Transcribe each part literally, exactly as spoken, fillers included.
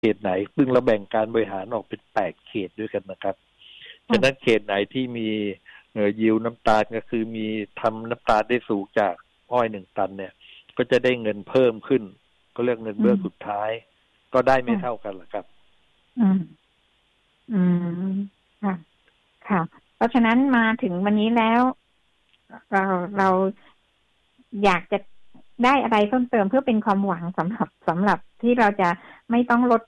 เขตไหนซึ่งเราแบ่งการบริหารออกเป็นแปดเขตด้วยกันนะครับฉะนั้นเขตไหนที่มีเอ่อยิวน้ำตาลก็คือมีทำน้ำตาลได้สูงจากอ้อยหนึ่งตันเนี่ยก็จะได้เงินเพิ่มขึ้นก็เรียกเงินเบื้องสุดท้ายก็ได้ไม่เท่ากันหรอกครับอืมอืมค่ะค่ะเพราะฉะนั้นมาถึงวันนี้แล้วเราเราอยากจะได้อะไรเพิ่มเติมเพื่อเป็นความหวังสำหรับสำหรับที่เราจะไม่ต้องลด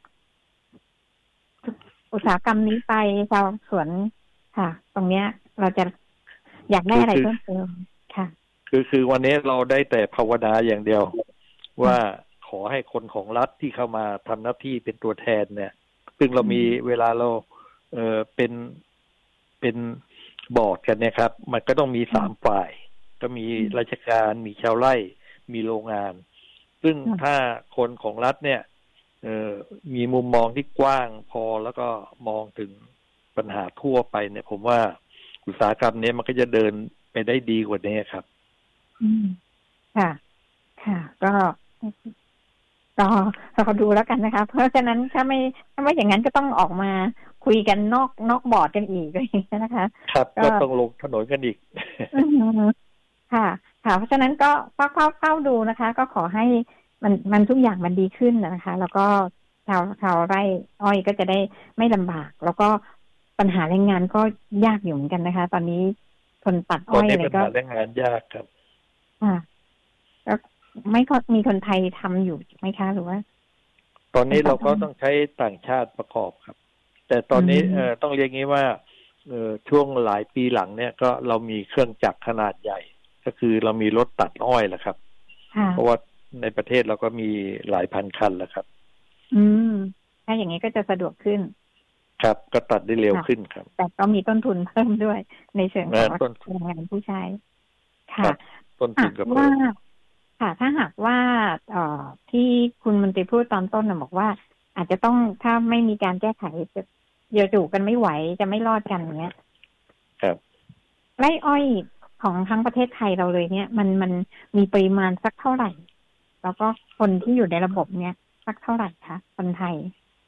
อุตสาหกรรมนี้ไปชาวสวนค่ะตรงเนี้ยเราจะอยากได้อะไรเพิ่มเติมค่ะคือคือวันนี้เราได้แต่ภาวนาอย่างเดียวว่าขอให้คนของรัฐที่เข้ามาทำหน้าที่เป็นตัวแทนเนี่ยซึ่งเรามีเวลาเราเออเป็นเป็นบอร์ดกันเนี่ยครับมันก็ต้องมีสามฝ่ายก็มีราชการมีชาวไร่มีโรงงานซึ่งถ้าคนของรัฐเนี่ยเออมีมุมมองที่กว้างพอแล้วก็มองถึงปัญหาทั่วไปเนี่ยผมว่าอุตสาหกรรมนี้มันก็จะเดินไปได้ดีกว่านี้ครับอืมค่ะค่ะก็ก็เราดูแล้วกันนะคะเพราะฉะนั้นถ้าไม่ถ้าไม่อย่างนั้นก็ต้องออกมาคุยกันนอกนอกบอร์ดกันอีกเลยนะคะครับก็ต้องลงถนนกันอีกค่ะค่ะเพราะฉะนั้นก็เฝ้าเฝ้าเฝ้าดูนะคะ ก็ขอให้มันมันทุกอย่างมันดีขึ้นนะคะ แล้วก็ชาวชาวไร่อ้อยก็จะได้ไม่ลำบากแล้วก็ปัญหาแรงงานก็ยากอยู่เหมือนกันนะคะตอนนี้คนตัดอ้อยอะไรก็ปัญหาแรงงานยากครับค่ะแล้วไม่มีคนไทยทำอยู่ไหมคะหรือว่าตอนนี้เราก็ต้องใช้ต่างชาติประกอบครับแต่ตอนนี้เอ่อต้องเรียกงี้ว่าเอ่อช่วงหลายปีหลังเนี่ยก็เรามีเครื่องจักรขนาดใหญ่ก็คือเรามีรถตัดอ้อยแล้วครับเพราะว่าในประเทศเราก็มีหลายพันคันแล้วครับอืมถ้าอย่างนี้ก็จะสะดวกขึ้นครับก็ตัดได้เร็วขึ้นครับแต่ก็มีต้นทุนเพิ่มด้วยในเชิงของแรงงานผู้ใช้ค่ะต้นทุนก็เพิ่มค่ะถ้าหากว่าเอ่อที่คุณมนตรีพูดตอนต้นน่ะบอกว่าอาจจะต้องถ้าไม่มีการแก้ไขจะเยอะอยู่กันไม่ไหวจะไม่รอดกันอย่างเงี้ยครับไร่อ้อยของทั้งประเทศไทยเราเลยเนี่ยมันมันมีปริมาณสักเท่าไหร่แล้วก็คนที่อยู่ในระบบเนี้ยสักเท่าไหร่คะคนไทย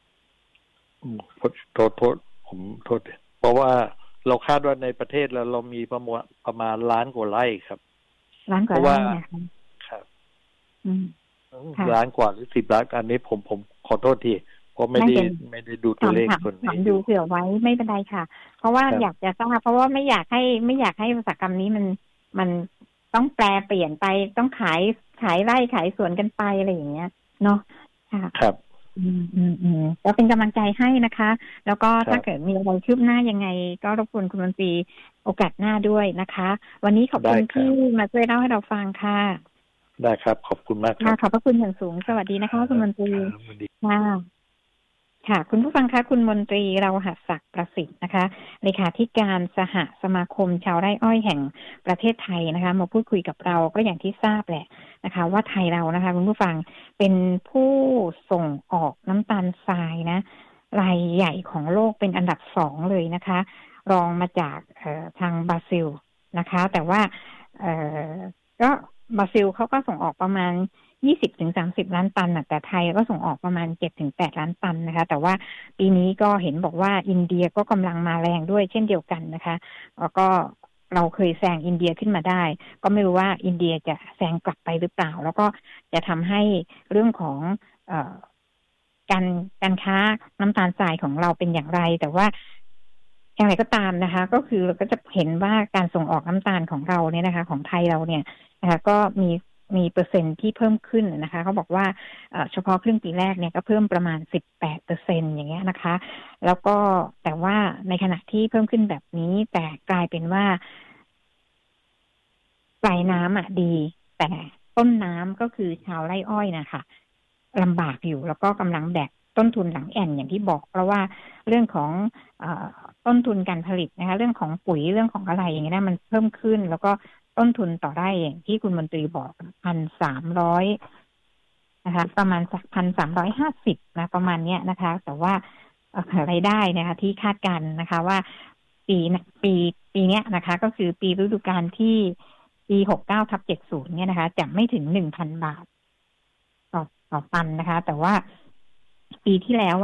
โทษโทษผมโทษเพราะว่าเราคาดว่าในประเทศเราเรามีประมาณประมาณล้านกว่าไร่ครับล้านกว่าไร่ครับอืมล้านกว่าหรือสิบล้านอันนี้ผมผมขอโทษทีเพราะไม่ได้ไม่ได้ดูตัวเลขส่วนนี้ดูเผื่อไว้ไม่เป็นไรค่ะเพราะว่าอยากจะทราบเพราะว่าไม่อยากให้ไม่อยากให้อุตสาหกรรมนี้มันมันต้องแปลเปลี่ยนไปต้องขายขายไร่ขายสวนกันไปอะไรอย่างเงี้ยเนาะค่ะครับอืมอืมอืมก็เป็นกำลังใจให้นะคะแล้วก็ถ้าเกิดมีอะไรคืบหน้ายังไงก็รบกวนคุณมนตรีโอกาสหน้าด้วยนะคะวันนี้ขอบคุณที่มาช่วยเล่าให้เราฟังค่ะได้ครับขอบคุณมากครับขอบพระคุณอย่างสูงสวัสดีนะคะคุณมนตรีค่ะค่ะคุณผู้ฟังคะคุณมนตรีเราหัดศักดิ์ประสิทธิ์นะคะเลขาธิการสหสมาคมชาวไร่อ้อยแห่งประเทศไทยนะคะมาพูดคุยกับเราก็อย่างที่ทราบแหละนะคะว่าไทยเรานะคะคุณผู้ฟังเป็นผู้ส่งออกน้ำตาลทรายนะรายใหญ่ของโลกเป็นอันดับสองเลยนะคะรองมาจากทางบราซิลนะคะแต่ว่าก็บราซิลเขาก็ส่งออกประมาณยี่สิบถึงสามสิบล้านตันแต่ไทยก็ส่งออกประมาณเจ็ดถึงแปดล้านตันนะคะแต่ว่าปีนี้ก็เห็นบอกว่าอินเดียก็กำลังมาแรงด้วยเช่นเดียวกันนะคะแล้วก็เราเคยแซงอินเดียขึ้นมาได้ก็ไม่รู้ว่าอินเดียจะแซงกลับไปหรือเปล่าแล้วก็จะทำให้เรื่องของเอ่อการการค้าน้ำตาลทรายของเราเป็นอย่างไรแต่ว่าอย่างไรก็ตามนะคะก็คือเราก็จะเห็นว่าการส่งออกน้ำตาลของเราเนี่ยนะคะของไทยเราเนี่ยนะคะก็มีมีเปอร์เซ็นต์ที่เพิ่มขึ้นนะคะเขาบอกว่าเฉพาะครึ่งปีแรกเนี่ยก็เพิ่มประมาณ สิบแปดเปอร์เซ็นต์ อย่างเงี้ยนะคะแล้วก็แต่ว่าในขณะที่เพิ่มขึ้นแบบนี้แต่กลายเป็นว่าปลายน้ำอ่ะดีแต่ต้นน้ำก็คือชาวไร่อ้อยนะคะลำบากอยู่แล้วก็กำลังแบกต้นทุนหลังแอ่นอย่างที่บอกเพราะว่าเรื่องของเอ่อต้นทุนการผลิตนะคะเรื่องของปุ๋ยเรื่องของอะไรอย่างเงี้ยมันเพิ่มขึ้นแล้วก็ต้นทุนต่อไร่อย่างที่คุณมนตรีบอกพันสามร้อยนะคะประมาณสักพันสามร้อยห้าสิบนะประมาณเนี้ยนะคะแต่ว่ารายได้นะคะที่คาดการณ์นะคะว่าปีปีปีเนี้ยนะคะก็คือปีฤดูกาลที่ปีหกเก้าทับเจ็ดสิบเนี่ยนะคะจะไม่ถึงหนึ่งพันบาทต่อต่อตันนะคะแต่ว่าปีที่แล้ว